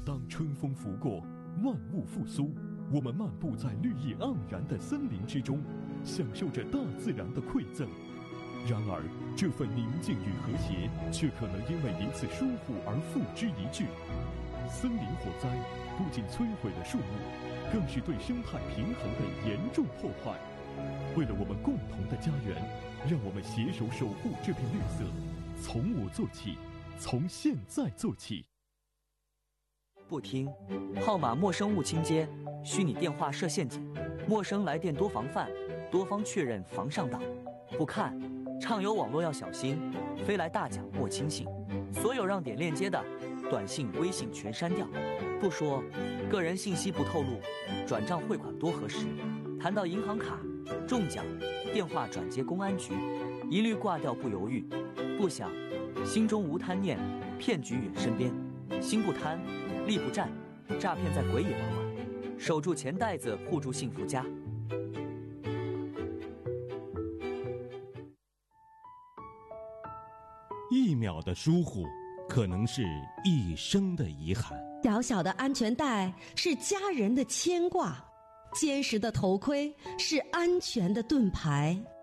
当春风拂过，万物复苏，我们漫步在绿意盎然的森林之中，享受着大自然的馈赠。然而，这份宁静与和谐，却可能因为一次疏忽而付之一炬。森林火灾不仅摧毁了树木，更是对生态平衡的严重破坏。为了我们共同的家园，让我们携手守护这片绿色，从我做起，从现在做起。 不听，号码陌生勿轻接，虚拟电话设陷阱，陌生来电多防范，多方确认防上当。不看，畅游网络要小心，飞来大奖莫轻信。所有让点链接的短信、微信全删掉。不说，个人信息不透露，转账汇款多核实。谈到银行卡、中奖、电话转接公安局，一律挂掉不犹豫。不想，心中无贪念，骗局远身边。心不贪，力不战，诈骗在鬼也不晚。守住钱袋子，护住幸福家。 一秒的疏忽，可能是一生的遗憾。 小小的安全带是家人的牵挂，坚实的头盔是安全的盾牌。